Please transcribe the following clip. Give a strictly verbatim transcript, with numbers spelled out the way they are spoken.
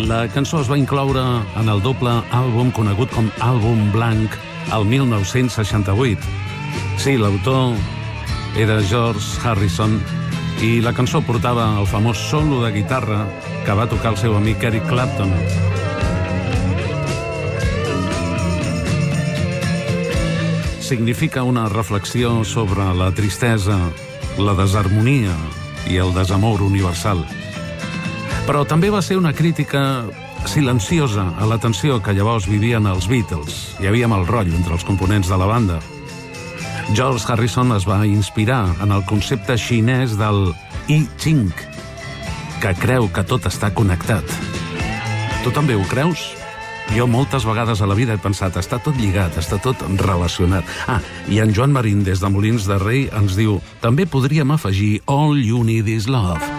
La cançó es va incloure en el doble àlbum conegut com Àlbum Blanc el mil nou-cents seixanta-vuit. Sí, l'autor era George Harrison i la cançó portava el famós solo de guitarra que va tocar el seu amic Eric Clapton. Significa una reflexió sobre la tristesa, la desharmonia i el desamor universal. Però també va ser una crítica silenciosa a la tensió que llavors vivien els Beatles. Hi havia mal rotllo entre els components de la banda. George Harrison es va inspirar en el concepte xinès del I Ching, que creu que tot està connectat. Tu també ho creus? Jo moltes vegades a la vida he pensat, està tot lligat, està tot relacionat. Ah, i en Joan Marín, des de Molins de Rei, ens diu, també podríem afegir All You Need Is Love.